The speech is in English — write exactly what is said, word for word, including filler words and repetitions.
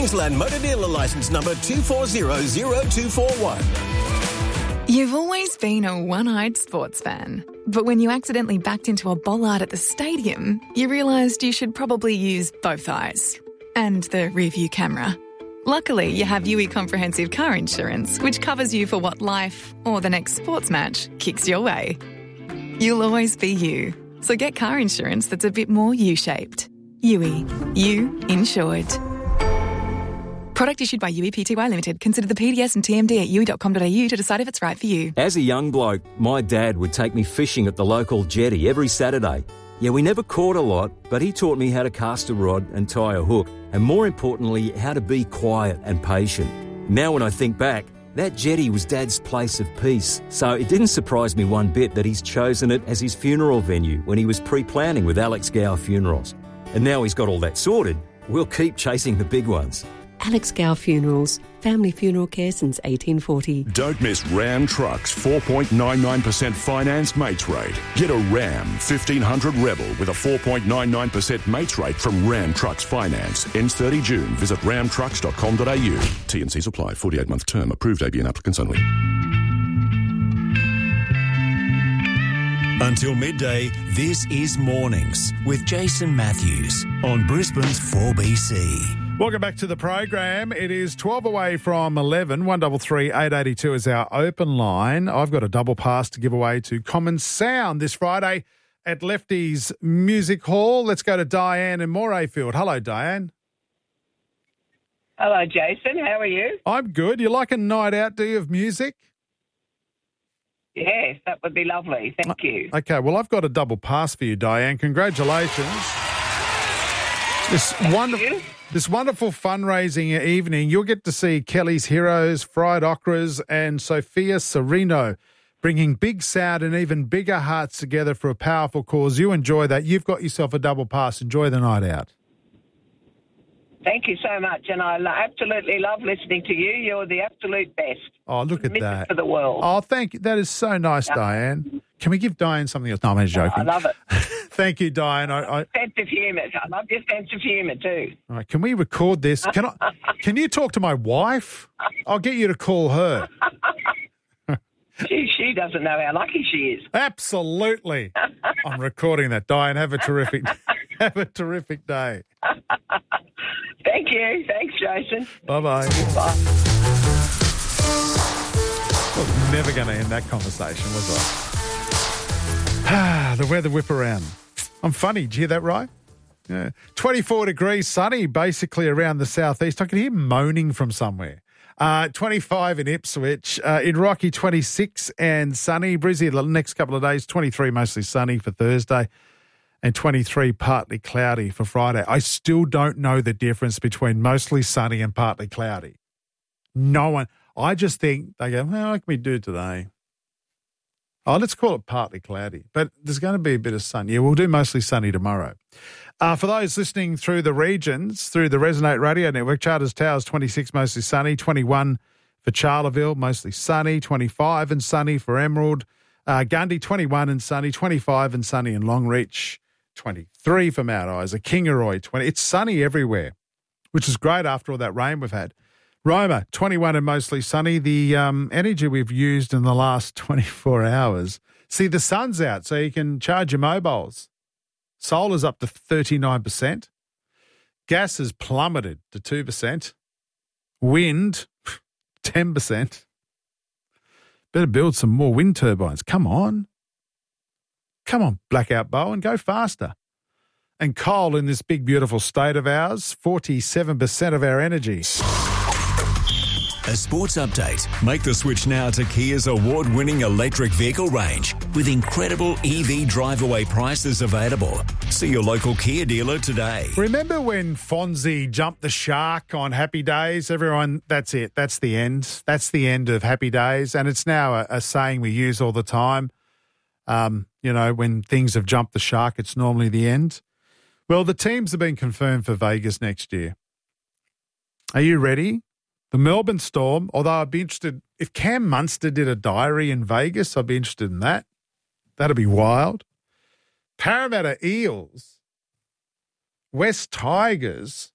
Queensland Motor Dealer Licence number two four zero zero two four one. You've always been a one-eyed sports fan. But when you accidentally backed into a bollard at the stadium, you realised you should probably use both eyes. And the rear-view camera. Luckily, you have U E Comprehensive Car Insurance, which covers you for what life, or the next sports match, kicks your way. You'll always be you. So get car insurance that's a bit more U-shaped. U E. You insured. Product issued by U E P T Y Limited. Consider the P D S and T M D at u e dot com dot a u to decide if it's right for you. As a young bloke, my dad would take me fishing at the local jetty every Saturday. Yeah, we never caught a lot, but he taught me how to cast a rod and tie a hook, and more importantly, how to be quiet and patient. Now when I think back, that jetty was Dad's place of peace, so it didn't surprise me one bit that he's chosen it as his funeral venue when he was pre-planning with Alex Gow Funerals. And now he's got all that sorted, we'll keep chasing the big ones. Alex Gow Funerals, family funeral care since eighteen forty. Don't miss Ram Trucks four point nine nine percent finance mates rate. Get a Ram fifteen hundred Rebel with a four point nine nine percent mates rate from Ram Trucks Finance. Ends thirty June. Visit ram trucks dot com dot a u. T and C's apply. forty-eight month term. Approved A B N applicants only. Until midday, this is Mornings with Jason Matthews on Brisbane's four B C. Welcome back to the program. It is twelve away from eleven. one three three, eight eight two is our open line. I've got a double pass to give away to Common Sound this Friday at Lefty's Music Hall. Let's go to Diane in Morayfield. Hello, Diane. Hello, Jason. How are you? I'm good. You like a night out, do you, of music? Yes, that would be lovely. Thank you. Okay, well, I've got a double pass for you, Diane. Congratulations. This wonderful, this wonderful fundraising evening, you'll get to see Kelly's Heroes, Fried Okras and Sophia Sereno bringing big sound and even bigger hearts together for a powerful cause. You enjoy that. You've got yourself a double pass. Enjoy the night out. Thank you so much, and I lo- absolutely love listening to you. You're the absolute best. Oh, look at Miss that. It for the world. Oh, thank you. That is so nice, yeah. Diane. Can we give Diane something else? No, I'm joking. Oh, I love it. Thank you, Diane. I, I, sense of humour. I love your sense of humour too. All right, can we record this? Can I? Can you talk to my wife? I'll get you to call her. she, she doesn't know how lucky she is. Absolutely. I'm recording that. Diane, have a terrific, have a terrific day. Thank you. Thanks, Jason. Bye-bye. Bye. I was never going to end that conversation, was I? Ah, the weather whip around. I'm funny. Did you hear that right? Yeah. twenty-four degrees, sunny, basically around the southeast. I can hear moaning from somewhere. Uh, twenty-five in Ipswich. Uh, in Rocky, twenty-six and sunny. Brizzy, the next couple of days, twenty-three mostly sunny for Thursday. And twenty-three partly cloudy for Friday. I still don't know the difference between mostly sunny and partly cloudy. No one. I just think they go, well, what can we do today? Oh, let's call it partly cloudy. But there's going to be a bit of sun. Yeah, we'll do mostly sunny tomorrow. Uh, for those listening through the regions, through the Resonate Radio Network, Charters Towers, twenty-six mostly sunny, twenty-one for Charleville, mostly sunny, twenty-five and sunny for Emerald. Uh, Gundy, twenty-one and sunny, twenty-five and sunny in Longreach. twenty-three for Mount Isa, Kingaroy, twenty. It's sunny everywhere, which is great after all that rain we've had. Roma, twenty-one and mostly sunny. The um, energy we've used in the last twenty-four hours. See, the sun's out, so you can charge your mobiles. Solar's up to thirty-nine percent. Gas has plummeted to two percent. Wind, ten percent. Better build some more wind turbines. Come on. Come on, Blackout Bowen, go faster. And coal in this big, beautiful state of ours, forty-seven percent of our energy. A sports update. Make the switch now to Kia's award-winning electric vehicle range with incredible E V drive-away prices available. See your local Kia dealer today. Remember when Fonzie jumped the shark on Happy Days? Everyone, that's it. That's the end. That's the end of Happy Days. And it's now a, a saying we use all the time. Um, you know, when things have jumped the shark, it's normally the end. Well, the teams have been confirmed for Vegas next year. Are you ready? The Melbourne Storm, although I'd be interested, if Cam Munster did a diary in Vegas, I'd be interested in that. That'd be wild. Parramatta Eels, West Tigers,